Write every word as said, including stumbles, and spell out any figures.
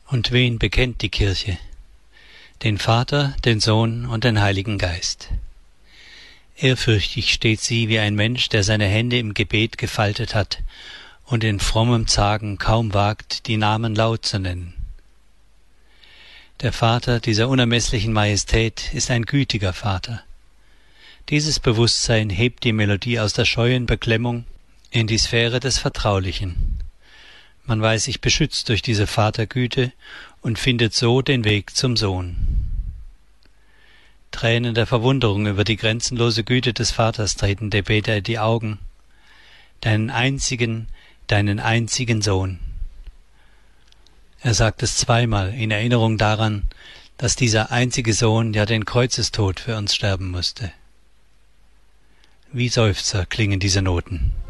Und wen bekennt die Kirche? Den Vater, den Sohn und den Heiligen Geist. Ehrfürchtig steht sie wie ein Mensch, der seine Hände im Gebet gefaltet hat und in frommem Zagen kaum wagt, die Namen laut zu nennen. Der Vater dieser unermesslichen Majestät ist ein gütiger Vater. Dieses Bewusstsein hebt die Melodie aus der scheuen Beklemmung in die Sphäre des Vertraulichen. Man weiß sich beschützt durch diese Vatergüte und findet so den Weg zum Sohn. Tränen der Verwunderung über die grenzenlose Güte des Vaters treten der Beter in die Augen. Deinen einzigen, deinen einzigen Sohn. Er sagt es zweimal in Erinnerung daran, dass dieser einzige Sohn ja den Kreuzestod für uns sterben musste. Wie Seufzer klingen diese Noten.